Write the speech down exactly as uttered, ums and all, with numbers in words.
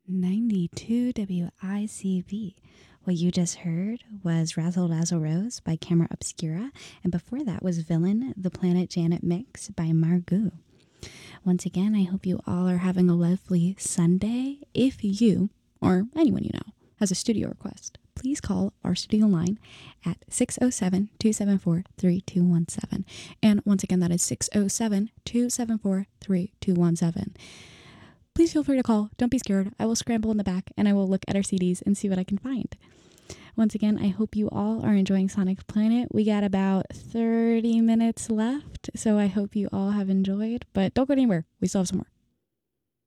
ninety-two W I C V. What you just heard was Razzle Dazzle Rose by Camera Obscura, and before that was Villain, the Planet Janet mix by Margoo. Once again, I hope you all are having a lovely Sunday. If you, or anyone you know, has a studio request, please call our studio line at six oh seven, two seven four, three two one seven. And once again, that is six oh seven, two seven four, three two one seven. Please feel free to call. Don't be scared. I will scramble in the back and I will look at our C Ds and see what I can find. Once again, I hope you all are enjoying Sonic Planet. We got about thirty minutes left, so I hope you all have enjoyed, but don't go anywhere. We still have some more.